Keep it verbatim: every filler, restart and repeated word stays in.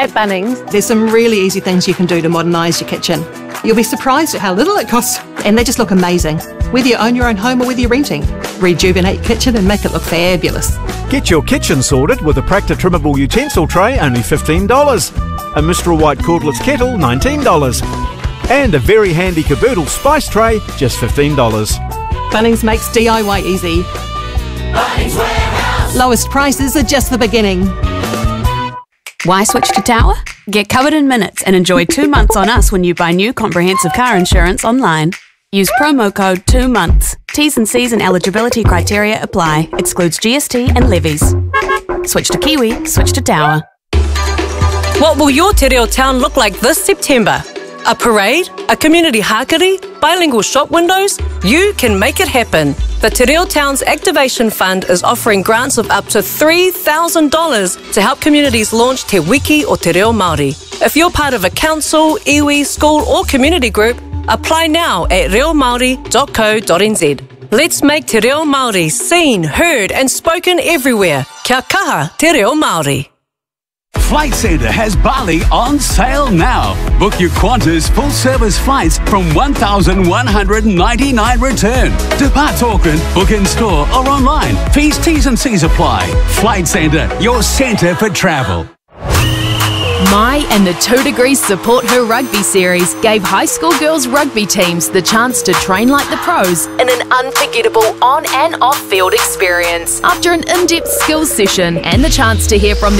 At Bunnings, There's some really easy things you can do to modernise your kitchen. You'll be surprised at how little it costs, and they just look amazing. Whether you own your own home or whether you're renting, rejuvenate your kitchen and make it look fabulous. Get your kitchen sorted with a Practa trimmable utensil tray, only fifteen dollars. A Mistral White cordless kettle, nineteen dollars. And a very handy caboodle spice tray, just fifteen dollars. Bunnings makes D I Y easy. Bunnings Warehouse. Lowest prices are just the beginning. Why switch to Tower? Get covered in minutes and enjoy two months on us when you buy new comprehensive car insurance online. Use promo code two months. T's and C's and eligibility criteria apply. Excludes G S T and levies. Switch to Kiwi, switch to Tower. What will your te reo town look like this September? A parade? A community hakari? Bilingual shop windows? You can make it happen. The Te Reo Towns Activation Fund is offering grants of up to three thousand dollars to help communities launch Te Wiki or Te Reo Māori. If you're part of a council, iwi, school or community group, apply now at reo maori dot co dot n z. Let's make Te Reo Māori seen, heard and spoken everywhere. Kia kaha Te Reo Māori. Flight Centre has Bali on sale now. Book your Qantas full-service flights from one thousand one hundred ninety-nine dollars return. Depart Auckland, book in store or online. Fees, T's and C's apply. Flight Centre, your centre for travel. My and the Two Degrees Support Her Rugby series gave high school girls rugby teams the chance to train like the pros in an unforgettable on and off field experience. After an in-depth skills session and the chance to hear from